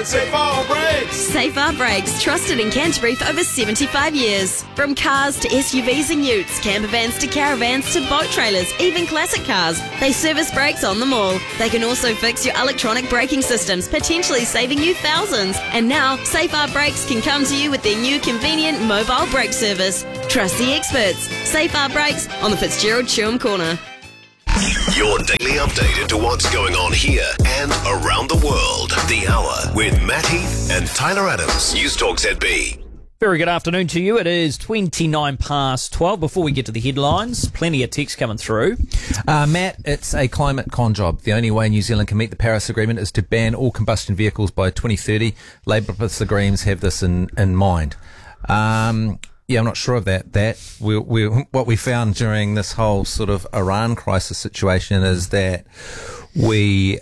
at Safar Brakes. Safar Brakes, trusted in Canterbury for over 75 years. From cars to SUVs and utes, camper vans to caravans to boat trailers, even classic cars, they service brakes on them all. They can also fix your electronic braking systems, potentially saving you thousands. And now, Safar Brakes can come to you with their new convenient mobile brake service. Trust the experts. Safar Brakes on the Fitzgerald Chewham Corner. Your daily update into what's going on here and around the world. The Hour with Matt Heath and Tyler Adams. News Talk ZB. Very good afternoon to you. It is 29 past 12. Before we get to the headlines, plenty of text coming through. Matt, it's a climate con job. The only way New Zealand can meet the Paris Agreement is to ban all combustion vehicles by 2030. Labour plus the Greens have this in mind. Yeah, I'm not sure of that. What we found during this whole sort of Iran crisis situation is that we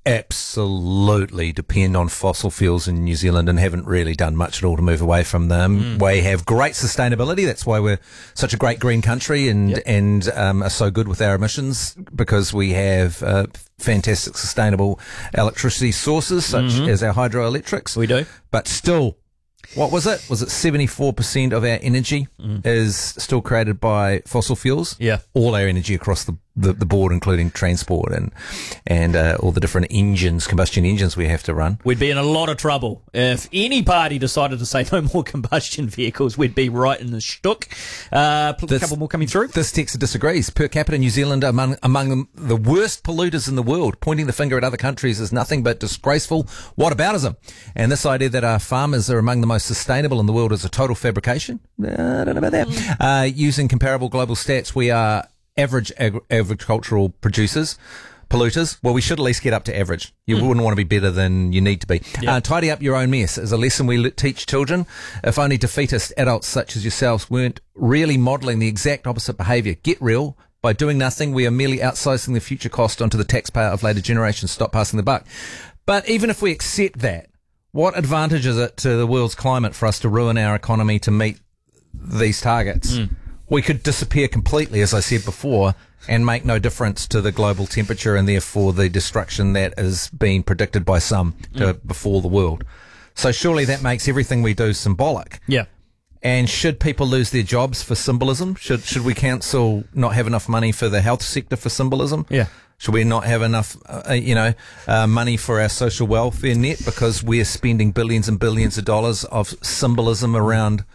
absolutely depend on fossil fuels in New Zealand and haven't really done much at all to move away from them. We have great sustainability. That's why we're such a great green country and are so good with our emissions, because we have fantastic sustainable electricity sources such as our hydroelectrics. We do. But still, what was it? Was it 74% of our energy is still created by fossil fuels? Yeah. All our energy across the board, including transport and all the different engines, combustion engines we have to run. We'd be in a lot of trouble. If any party decided to say no more combustion vehicles, we'd be right in the shtuck. A couple more coming through. This text disagrees. Per capita, New Zealand among the worst polluters in the world. Pointing the finger at other countries is nothing but disgraceful whataboutism. And this idea that our farmers are among the most sustainable in the world is a total fabrication. I don't know about that. Using comparable global stats, we are average agricultural polluters. Well, we should at least get up to average. You wouldn't want to be better than you need to be. Tidy up your own mess is a lesson we teach children. If only defeatist adults such as yourselves weren't really modelling the exact opposite behaviour. Get real. By doing nothing, we are merely outsizing the future cost onto the taxpayer of later generations. Stop passing the buck. But even if we accept that, what advantage is it to the world's climate for us to ruin our economy to meet these targets? We could disappear completely, as I said before, and make no difference to the global temperature and therefore the destruction that is being predicted by some to befall the world. So surely that makes everything we do symbolic. Yeah. And should people lose their jobs for symbolism? Should we council not have enough money for the health sector for symbolism? Yeah. Should we not have enough, money for our social welfare net because we're spending billions and billions of dollars of symbolism around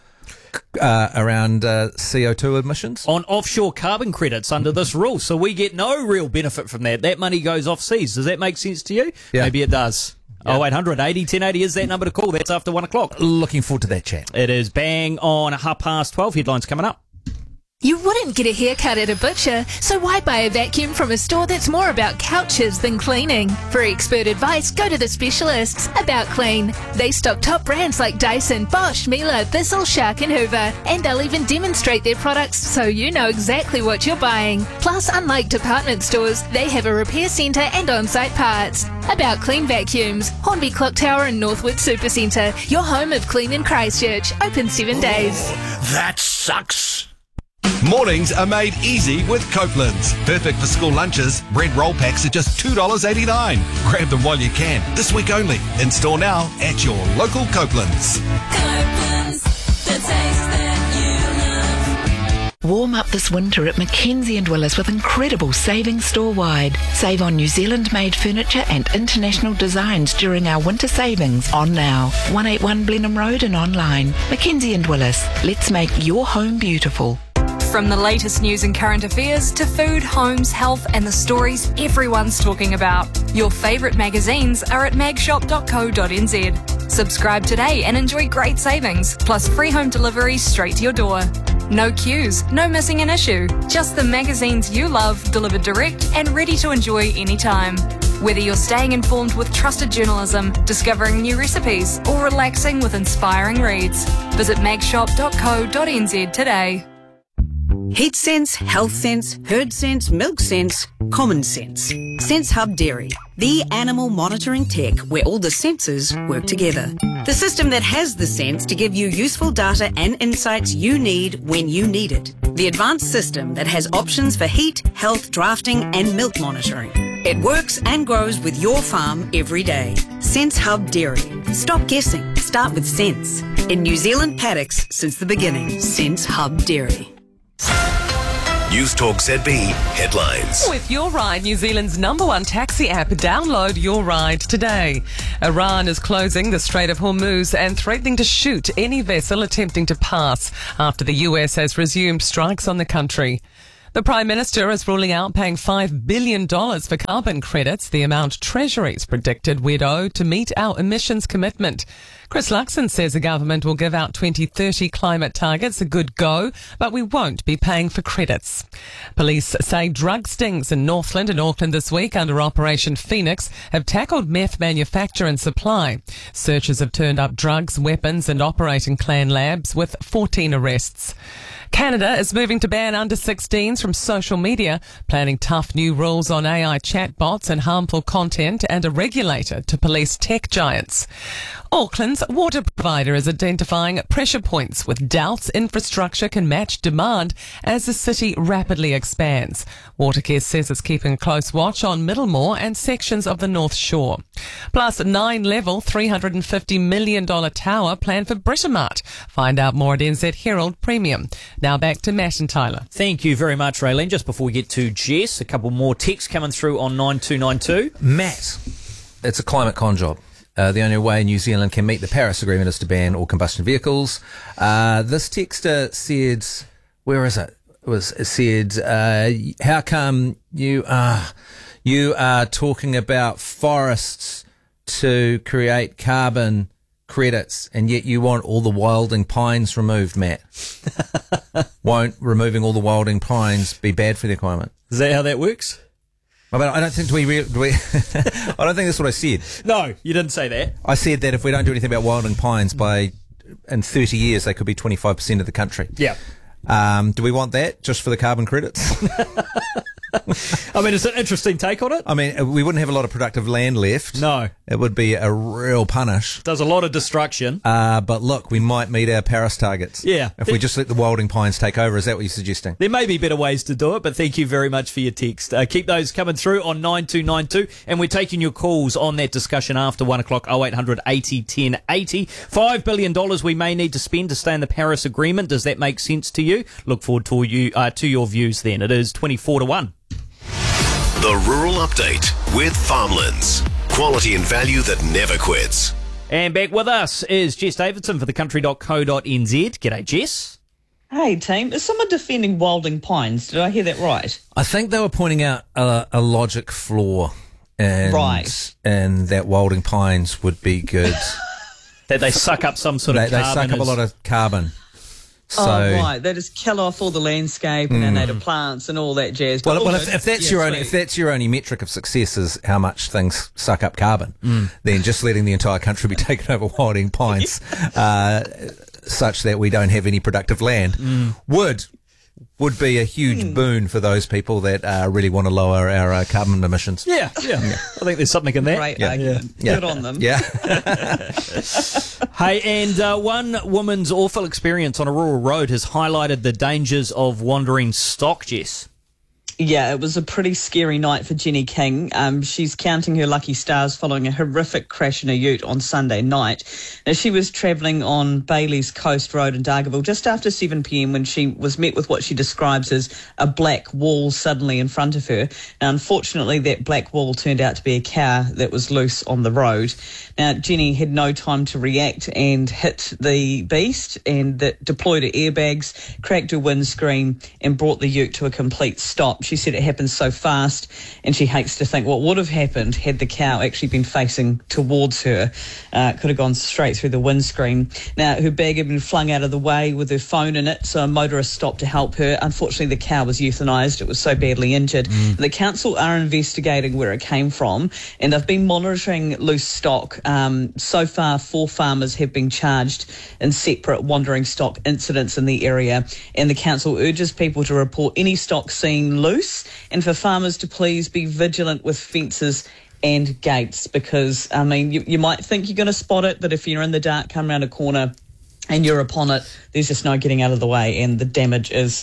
CO2 emissions? On offshore carbon credits under this rule. So we get no real benefit from that. That money goes overseas. Does that make sense to you? Yeah. Maybe it does. Yeah. 0800 80 1080 is that number to call. That's after 1 o'clock. Looking forward to that chat. It is bang on 12:30. Headlines coming up. You wouldn't get a haircut at a butcher, so why buy a vacuum from a store that's more about couches than cleaning? For expert advice, go to the specialists. About Clean. They stock top brands like Dyson, Bosch, Miele, Thistle, Shark and Hoover, and they'll even demonstrate their products so you know exactly what you're buying. Plus, unlike department stores, they have a repair centre and on-site parts. About Clean Vacuums, Hornby Clock Tower and Northwood Supercentre, your home of clean in Christchurch, open 7 days. That sucks. Mornings are made easy with Copeland's. Perfect for school lunches. Bread roll packs are just $2.89. Grab them while you can. This week only. In store now at your local Copeland's. Copeland's, the taste that you love. Warm up this winter at Mackenzie & Willis with incredible savings store-wide. Save on New Zealand-made furniture and international designs during our winter savings on now. 181 Blenheim Road and online. Mackenzie & Willis. Let's make your home beautiful. From the latest news and current affairs to food, homes, health and the stories everyone's talking about. Your favourite magazines are at magshop.co.nz. Subscribe today and enjoy great savings, plus free home delivery straight to your door. No queues, no missing an issue. Just the magazines you love delivered direct and ready to enjoy anytime. Whether you're staying informed with trusted journalism, discovering new recipes or relaxing with inspiring reads, visit magshop.co.nz today. Heat sense, health sense, herd sense, milk sense, common sense. Sense Hub Dairy, the animal monitoring tech where all the sensors work together. The system that has the sense to give you useful data and insights you need when you need it. The advanced system that has options for heat, health, drafting and milk monitoring. It works and grows with your farm every day. Sense Hub Dairy. Stop guessing. Start with sense. In New Zealand paddocks since the beginning. Sense Hub Dairy. News Talk ZB headlines. With Your Ride, New Zealand's #1 taxi app, download Your Ride today. Iran is closing the Strait of Hormuz and threatening to shoot any vessel attempting to pass after the US has resumed strikes on the country. The Prime Minister is ruling out paying $5 billion for carbon credits, the amount Treasuries predicted we'd owe to meet our emissions commitment. Chris Luxon says the government will give out 2030 climate targets a good go, but we won't be paying for credits. Police say drug stings in Northland and Auckland this week under Operation Phoenix have tackled meth manufacture and supply. Searchers have turned up drugs, weapons and operating clan labs with 14 arrests. Canada is moving to ban under-16s from social media, planning tough new rules on AI chatbots and harmful content, and a regulator to police tech giants. Auckland's water provider is identifying pressure points with doubts infrastructure can match demand as the city rapidly expands. Watercare says it's keeping a close watch on Middlemore and sections of the North Shore. Plus, a 9-level, $350 million tower planned for Britomart. Find out more at NZ Herald Premium. Now back to Matt and Tyler. Thank you very much, Raylene. Just before we get to Jess, a couple more texts coming through on 9292. Matt, it's a climate con job. The only way New Zealand can meet the Paris Agreement is to ban all combustion vehicles. This texter said, where is it? It said, how come you are talking about forests to create carbon credits, and yet you want all the wilding pines removed, Matt? Won't removing all the wilding pines be bad for the climate? Is that how that works? But I don't think I don't think that's what I said. No, you didn't say that. I said that if we don't do anything about wilding pines in 30 years, they could be 25% of the country. Yeah. Do we want that just for the carbon credits? I mean, it's an interesting take on it. I mean, we wouldn't have a lot of productive land left. No. It would be a real punish. Does a lot of destruction. But look, we might meet our Paris targets. Yeah. If we just let the wilding pines take over, is that what you're suggesting? There may be better ways to do it, but thank you very much for your text. Keep those coming through on 9292, and we're taking your calls on that discussion after 1 o'clock, 0800 80 10 80. $5 billion we may need to spend to stay in the Paris Agreement. Does that make sense to you? Look forward to your views then. It is 24-1. The Rural Update with Farmlands. Quality and value that never quits. And back with us is Jess Davidson for thecountry.co.nz. G'day, Jess. Hey, team. Is someone defending wilding pines? Did I hear that right? I think they were pointing out a logic flaw. And that wilding pines would be good. That they suck up some sort of carbon. They suck up a lot of carbon. So, right. They just kill off all the landscape and our native plants and all that jazz. Well, if that's your only metric of success is how much things suck up carbon, then just letting the entire country be taken over wilding pines, such that we don't have any productive land, would be a huge boon for those people that really want to lower our carbon emissions. Yeah. I think there's something in that. Great argument. Good on them. Yeah. Hey, and one woman's awful experience on a rural road has highlighted the dangers of wandering stock, Jess. Yeah, it was a pretty scary night for Jenny King. She's counting her lucky stars following a horrific crash in a ute on Sunday night. Now, she was travelling on Bailey's Coast Road in Dargaville just after 7 p.m. when she was met with what she describes as a black wall suddenly in front of her. Now, unfortunately, that black wall turned out to be a cow that was loose on the road. Now, Jenny had no time to react and hit the beast, and that deployed her airbags, cracked her windscreen and brought the ute to a complete stop. She said it happened so fast, and she hates to think what would have happened had the cow actually been facing towards her. Could have gone straight through the windscreen. Now, her bag had been flung out of the way with her phone in it, so a motorist stopped to help her. Unfortunately, the cow was euthanised. It was so badly injured. The council are investigating where it came from, and they've been monitoring loose stock. So far, 4 farmers have been charged in separate wandering stock incidents in the area, and the council urges people to report any stock seen loose, and for farmers to please be vigilant with fences and gates, because, I mean, you might think you're going to spot it, but if you're in the dark, come around a corner and you're upon it, there's just no getting out of the way, and the damage is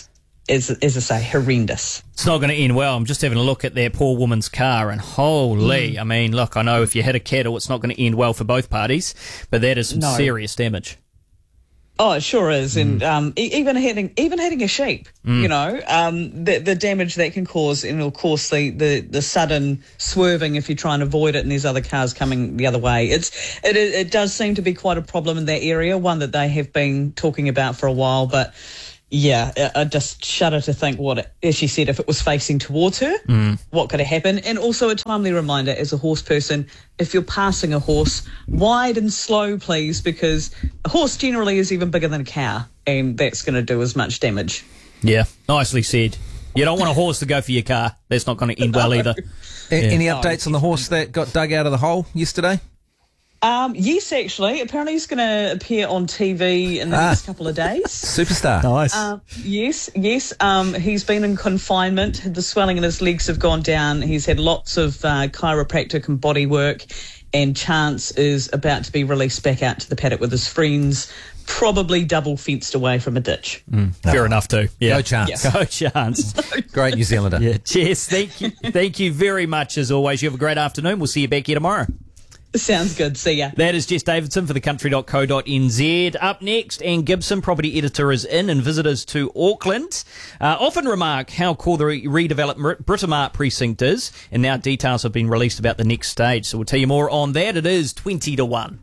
is, as I say, horrendous. It's not going to end well. I'm just having a look at their poor woman's car, and holy, I mean, look, I know if you hit a kettle, it's not going to end well for both parties, but that is some serious damage. Oh, it sure is, and even hitting a sheep, you know, the damage that can cause, and of course the sudden swerving if you try and avoid it, and there's other cars coming the other way. It does seem to be quite a problem in that area, one that they have been talking about for a while, but. Yeah, I just shudder to think as she said, if it was facing towards her, what could have happened. And also a timely reminder as a horse person, if you're passing a horse, wide and slow, please, because a horse generally is even bigger than a cow, and that's going to do as much damage. Yeah, nicely said. You don't want a horse to go for your car. That's not going to end well either. Any updates on the horse that got dug out of the hole yesterday? Yes, actually. Apparently he's going to appear on TV in the next couple of days. Superstar. Nice. Yes. He's been in confinement. The swelling in his legs have gone down. He's had lots of chiropractic and body work, and Chance is about to be released back out to the paddock with his friends, probably double fenced away from a ditch. Fair enough too. Yeah. Go Chance. Go Chance. Great New Zealander. Yeah. Cheers. Thank you very much as always. You have a great afternoon. We'll see you back here tomorrow. Sounds good. See ya. That is Jess Davidson for thecountry.co.nz. Up next, Anne Gibson, property editor, is in, and visitors to Auckland often remark how cool the redeveloped Britomart precinct is, and now details have been released about the next stage. So we'll tell you more on that. It is 20-1.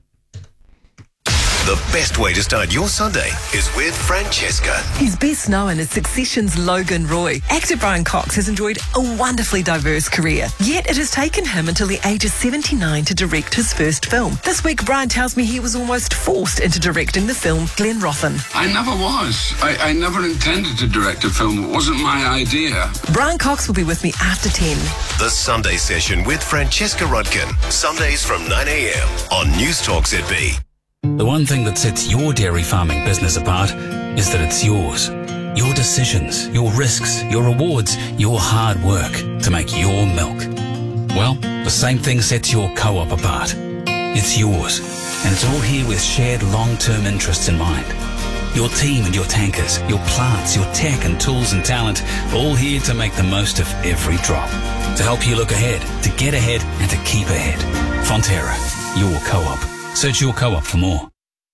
The best way to start your Sunday is with Francesca. He's best known as Succession's Logan Roy. Actor Brian Cox has enjoyed a wonderfully diverse career, yet it has taken him until the age of 79 to direct his first film. This week, Brian tells me he was almost forced into directing the film Glenrothan. I never was. I never intended to direct a film. It wasn't my idea. Brian Cox will be with me after 10. The Sunday Session with Francesca Rudkin. Sundays from 9 a.m. on News Talk ZB. The one thing that sets your dairy farming business apart is that it's yours. Your decisions, your risks, your rewards, your hard work to make your milk. Well, the same thing sets your co-op apart. It's yours, and it's all here with shared long-term interests in mind. Your team and your tankers, your plants, your tech and tools and talent, all here to make the most of every drop. To help you look ahead, to get ahead, and to keep ahead. Fonterra, your co-op. Search your co-op for more.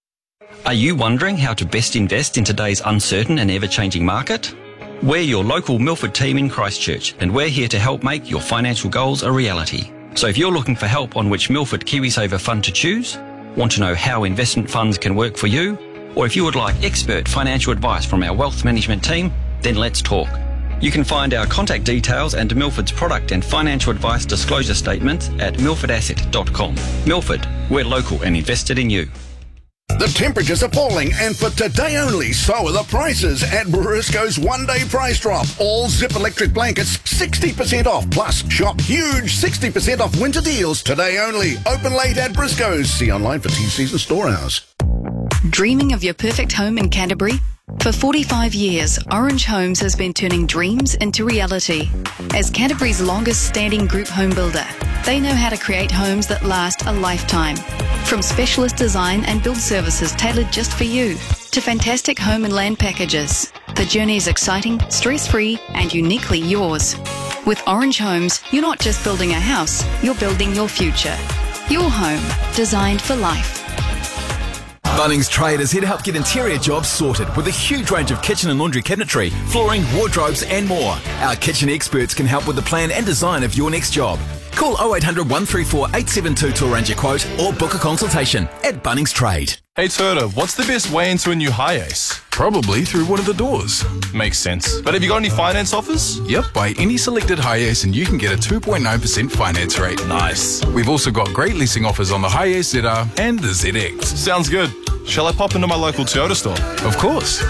Are you wondering how to best invest in today's uncertain and ever-changing market? We're your local Milford team in Christchurch, and we're here to help make your financial goals a reality. So if you're looking for help on which Milford KiwiSaver fund to choose, want to know how investment funds can work for you, or if you would like expert financial advice from our wealth management team, then let's talk. You can find our contact details and Milford's product and financial advice disclosure statement at milfordasset.com. Milford, we're local and invested in you. The temperatures are falling, and for today only, so are the prices at Briscoe's one-day price drop. All Zip electric blankets 60% off, plus shop huge 60% off winter deals today only. Open late at Briscoe's. See online for T-Season store hours. Dreaming of your perfect home in Canterbury? For 45 years, Orange Homes has been turning dreams into reality. As Canterbury's longest-standing group home builder, they know how to create homes that last a lifetime. From specialist design and build services tailored just for you, to fantastic home and land packages, the journey is exciting, stress-free, and uniquely yours. With Orange Homes, you're not just building a house, you're building your future. Your home, designed for life. Bunnings Trade is here to help get interior jobs sorted with a huge range of kitchen and laundry cabinetry, flooring, wardrobes and more. Our kitchen experts can help with the plan and design of your next job. Call 0800 134 872 to arrange a quote or book a consultation at Bunnings Trade. Hey Turtle, what's the best way into a new Hiace? Probably through one of the doors. Makes sense. But have you got any finance offers? Yep, buy any selected Hiace and you can get a 2.9% finance rate. Nice. We've also got great leasing offers on the Hiace ZR and the ZX. Sounds good. Shall I pop into my local Toyota store? Of course.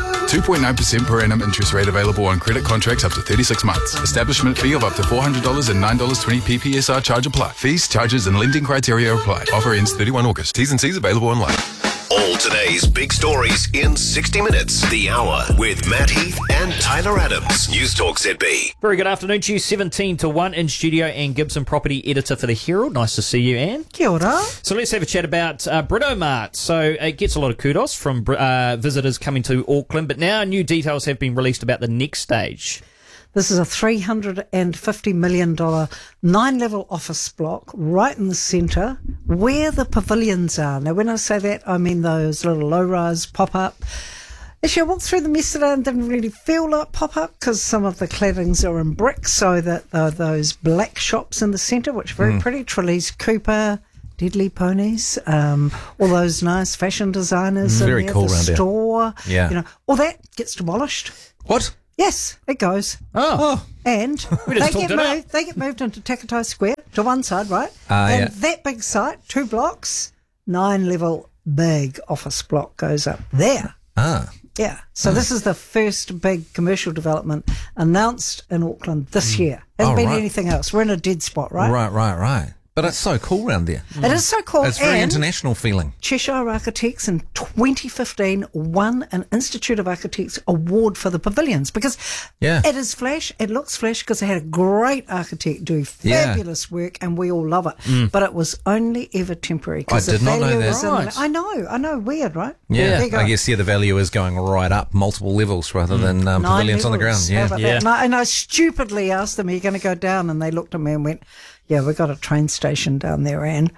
2.9% per annum interest rate available on credit contracts up to 36 months. Establishment fee of up to $400 and $9.20 PPSR charge apply. Fees, charges and lending criteria apply. Offer ends 31 August. T's and C's available online. All today's big stories in 60 minutes. The Hour with Matt Heath and Tyler Adams. News Talk ZB. Very good afternoon to you. 17 to 1 in studio. Anne Gibson, property editor for the Herald. Nice to see you, Anne. Kia ora. So let's have a chat about Britomart. So it gets a lot of kudos from visitors coming to Auckland, but now new details have been released about the next stage. This is a $350 million 9-level office block right in the centre where the pavilions are. Now, when I say that, I mean those little low-rise pop-up. Actually, I walked through them yesterday and didn't really feel like pop-up because some of the claddings are in brick, so that those black shops in the centre, which are very pretty, Trelise Cooper, Deadly Ponies, all those nice fashion designers in very there, cool the around there. store, Yeah. you know, all that gets demolished. What? Yes, it goes. Oh. And We just they talked it up. get moved into Takatai Square to one side, right? Yeah. And that big site, 2 blocks, 9-level big office block goes up there. Ah. Yeah. So this is the first big commercial development announced in Auckland this year. Hasn't been right. anything else. We're in a dead spot, right? Right. But it's so cool around there. It is so cool. It's very and international feeling. Cheshire Architects in 2015 won an Institute of Architects award for the pavilions because it is flash, it looks flash because they had a great architect do fabulous work and we all love it. But it was only ever temporary. I did not know that. Right. I know, weird, right? Yeah, There you go. I guess the value is going right up multiple levels rather than pavilions on the ground. How about that? And I stupidly asked them, are you going to go down? And they looked at me and went, yeah, we've got a train station down there, Anne.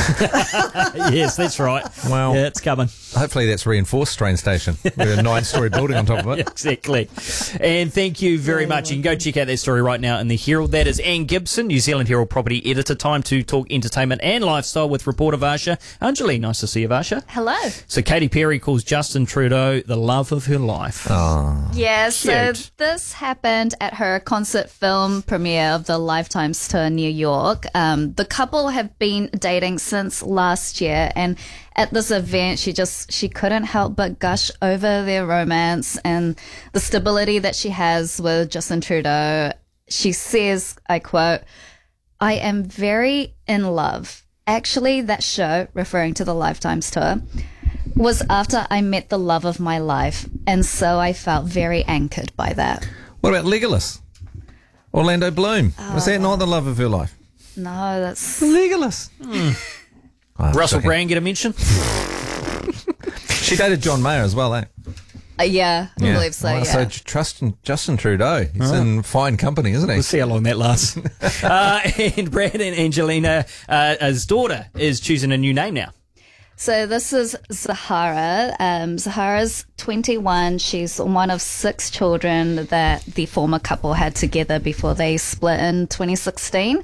Yes, that's right. Well, yeah, it's coming. Hopefully that's reinforced train station with a 9-story building on top of it. Yeah, exactly. And thank you very much. You can go check out that story right now in the Herald. That is Anne Gibson, New Zealand Herald property editor. Time to talk entertainment and lifestyle with reporter Varsha Anjali. Nice to see you, Varsha. Hello. So Katy Perry calls Justin Trudeau the love of her life. Oh. Yeah, so Cute. this happened at her concert film premiere of the Lifetimes tour in New York. The couple have been dating since last year, and at this event she couldn't help but gush over their romance and the stability that she has with Justin Trudeau. She says, I quote, "I am very in love. Actually, that show," referring to the Lifetimes tour, "was after I met the love of my life, and so I felt very anchored by that." What about Legolas? Orlando Bloom. Was that not the love of her life? No, that's Legolas. Russell Brand get a mention? She dated John Mayer as well, eh? Yeah, I believe so. Well, Yeah. So Justin Trudeau, he's in fine company, isn't he? We'll see how long that lasts. And Brandon Angelina's daughter is choosing a new name now. So this is Zahara. Zahara's 21. She's one of 6 children that the former couple had together before they split in 2016.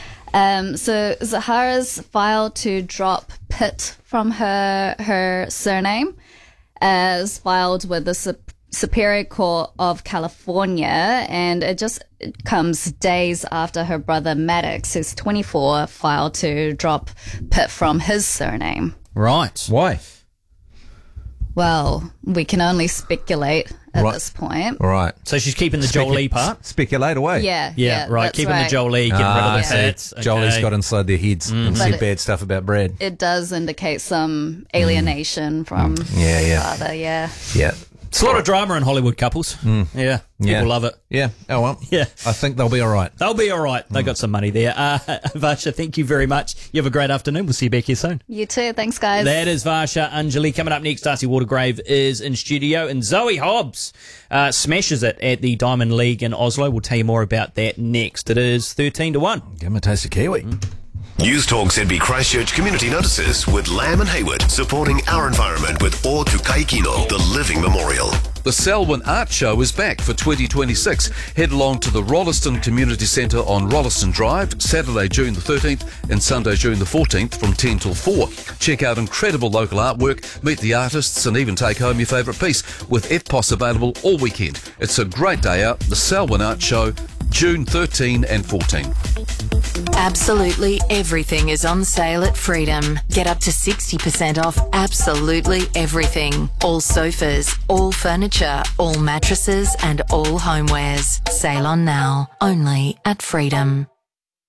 So Zahara's filed to drop Pitt from her surname, as filed with the Superior Court of California, and it comes days after her brother Maddox, who's 24, filed to drop Pitt from his surname. Right. Why? Well, we can only speculate at this point. Right. So she's keeping the Jolie part? Speculate away. Yeah, right. that's Keeping right. the Jolie, getting rid of the Pitt. Jolie's got inside their heads and But said bad stuff about Brad. It does indicate some alienation from Yeah. father, yeah. Yeah. It's a lot of drama in Hollywood couples. Yeah. People love it. Yeah. Oh, well. Yeah. I think they'll be all right. They'll be all right. They got some money there. Varsha, thank you very much. You have a great afternoon. We'll see you back here soon. You too. Thanks, guys. That is Varsha Anjali. Coming up next, Darcy Watergrave is in studio, and Zoe Hobbs smashes it at the Diamond League in Oslo. We'll tell you more about that next. It is 13 to 1. Give them a taste of Kiwi. News Talk ZB Christchurch Community Notices with Lamb and Hayward, supporting our environment with O Tukai Kino, the Living Memorial. The Selwyn Art Show is back for 2026. Head along to the Rolleston Community Centre on Rolleston Drive, Saturday, June the 13th and Sunday, June the 14th from 10 till 4. Check out incredible local artwork, meet the artists and even take home your favourite piece with FPOS available all weekend. It's a great day out. The Selwyn Art Show, June 13 and 14. Absolutely everything is on sale at Freedom. Get up to 60% off absolutely everything. All sofas, all furniture, all mattresses and all homewares. Sale on now, only at Freedom.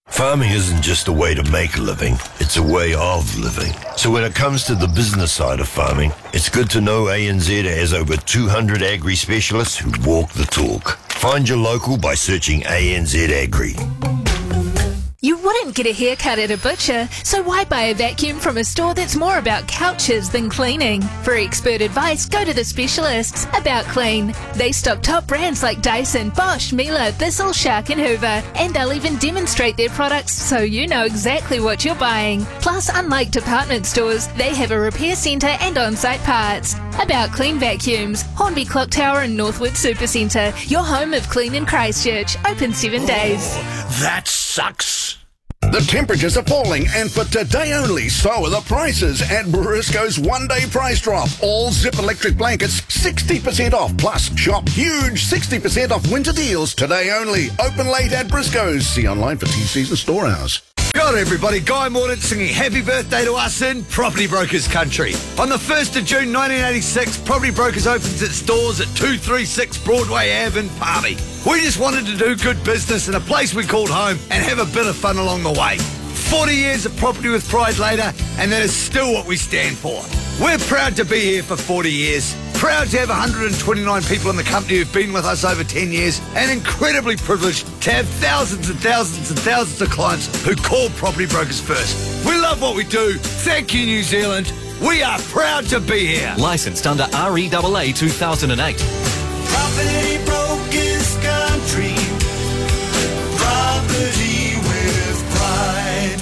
Farming isn't just a way to make a living, it's a way of living. So when it comes to the business side of farming, it's good to know ANZ has over 200 agri specialists who walk the talk. Find your local by searching ANZ Agri. You wouldn't get a haircut at a butcher, so why buy a vacuum from a store that's more about couches than cleaning? For expert advice, go to the specialists. About Clean. They stock top brands like Dyson, Bosch, Miele, Thistle, Shark and Hoover, and they'll even demonstrate their products so you know exactly what you're buying. Plus, unlike department stores, they have a repair centre and on-site parts. About Clean Vacuums, Hornby Clock Tower and Northwood Supercentre, your home of clean in Christchurch, open 7 days. That sucks. The temperatures are falling, and for today only, so are the prices at Briscoe's one-day price drop. All Zip electric blankets 60% off, plus shop huge 60% off winter deals today only. Open late at Briscoe's. See online for TC's and store hours. God, everybody, Guy Mordaunt singing happy birthday to us in Property Brokers country. On the 1st of June 1986, Property Brokers opens its doors at 236 Broadway Ave in Palmy. We just wanted to do good business in a place we called home and have a bit of fun along the way. 40 years of property with pride later, and that is still what we stand for. We're proud to be here for 40 years. Proud to have 129 people in the company who've been with us over 10 years, and incredibly privileged to have thousands and thousands and thousands of clients who call Property Brokers first. We love what we do. Thank you, New Zealand. We are proud to be here. Licensed under REAA 2008. Property Brokers country. Property with pride.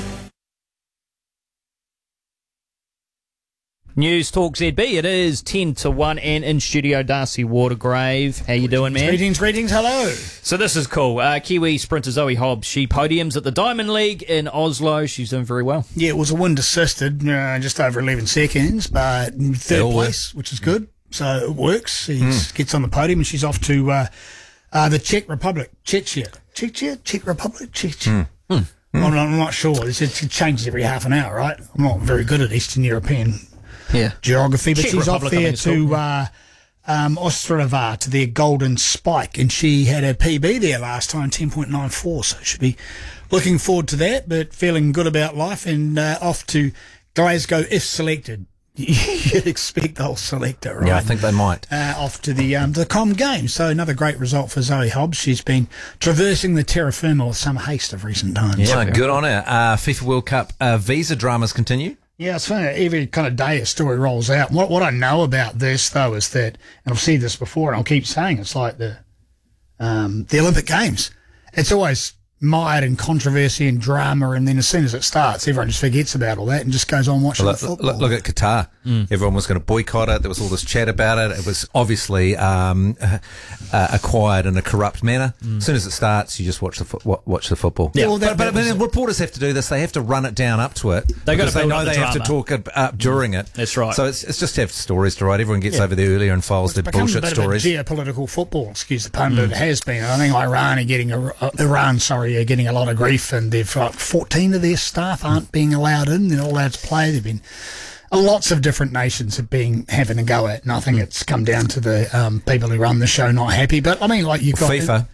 News Talk ZB. It is 10 to 1, and in studio, Darcy Watergrave. How you doing, man? Greetings, hello. So this is cool. Kiwi sprinter Zoe Hobbs, she podiums at the Diamond League in Oslo. She's doing very well. Yeah, it was a wind assisted, just over 11 seconds, but third place, which is good. So it works. He gets on the podium, and she's off to the Czech Republic. Czech Republic? I'm not sure. It changes every half an hour, right? I'm not very good at Eastern European geography, but Czech she's Republic, off there to Ostrava, to their Golden Spike, and she had her PB there last time, 10.94, so she'll be looking forward to that, but feeling good about life, and off to Glasgow if selected. You'd expect they'll select her, right? Yeah, I think they might. Off to the Com Games. So another great result for Zoe Hobbs. She's been traversing the terra firma with some haste of recent times. Yeah, good on her. FIFA World Cup visa dramas continue. Yeah, it's funny. Every kind of day a story rolls out. What I know about this, though, is that, and I've said this before, and I'll keep saying, it's like the Olympic Games. It's always mired in controversy and drama, and then as soon as it starts, everyone just forgets about all that and just goes on watching the football. Look at Qatar. Everyone was going to boycott it. There was all this chat about it. It was obviously acquired in a corrupt manner. As soon as it starts, you just watch the football. Yeah, well, but reporters have to do this. They have to run it down up to it. They know they have to talk up during it. That's right. So it's just to have stories to write. Everyone gets over there earlier and files their bullshit stories. It's become a bit of a geopolitical football, excuse the pun, but it has been. I think Iran are getting a lot of grief, and they've like 14 of their staff aren't being allowed in. They're not allowed to play. They've been lots of different nations have been having a go at, and I think it's come down to the people who run the show not happy. But I mean, like you've got FIFA.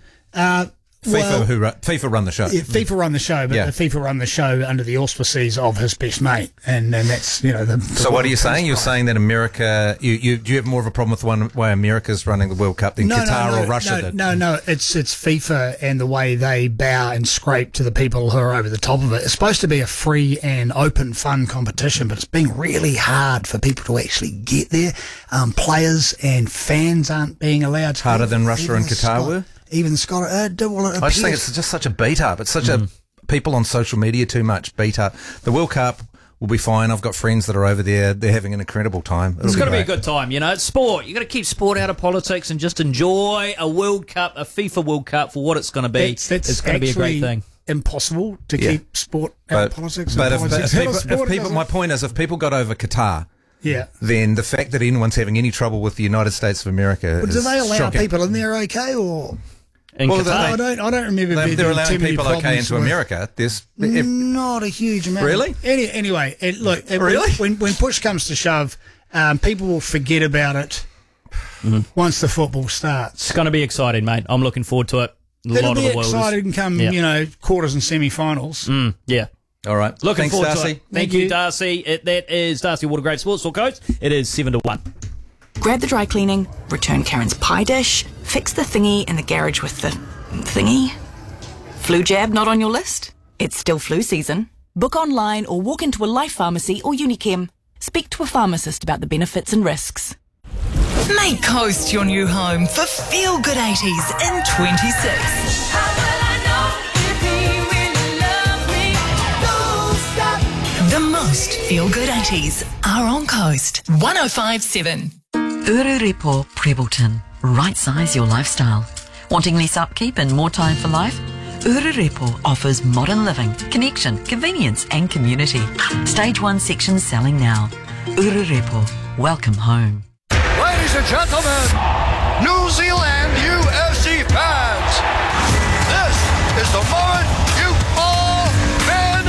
FIFA run the show. Yeah, FIFA run the show, but the FIFA run the show under the auspices of his best mate, and that's the So what are you saying? You're saying that America, do you have more of a problem with the way America's running the World Cup than Qatar or Russia did? No, it's FIFA and the way they bow and scrape to the people who are over the top of it. It's supposed to be a free and open, fun competition, but it's been really hard for people to actually get there. Players and fans aren't being allowed to. Harder than Russia and Qatar were? Even Scott, I just think it's just such a beat up. It's such a people on social media too much beat up. The World Cup will be fine. I've got friends that are over there. They're having an incredible time. It's got to be a good time, It's sport. You got to keep sport out of politics and just enjoy a World Cup, a FIFA World Cup for what it's going to be. It's going to be a great thing. Impossible to keep sport out of politics. But my point is, if people got over Qatar. Yeah. Then the fact that anyone's having any trouble with the United States of America is do they allow shocking. people in there okay, or? I don't remember. They're allowing people okay into America. There's not a huge amount. Really? Anyway, when push comes to shove, people will forget about it once the football starts. It's going to be exciting, mate. I'm looking forward to it. It'll lot be of the world exciting come, quarters and semi-finals. Yeah. All right. Looking Thanks, forward Darcy. to it. Thank you, Darcy. That is Darcy Watergrave Sports Talk Coach. It is 7-1. Grab the dry cleaning, return Karen's pie dish, fix the thingy in the garage with the thingy. Flu jab not on your list? It's still flu season. Book online or walk into a Life Pharmacy or Unichem. Speak to a pharmacist about the benefits and risks. Make Coast your new home for feel-good 80s in 26. The most feel-good 80s are on Coast 105.7. Ururepo Prebleton. Right size your lifestyle. Wanting less upkeep and more time for life? Ururepo offers modern living, connection, convenience and community. Stage 1 section selling now. Ururepo. Welcome home. Ladies and gentlemen, New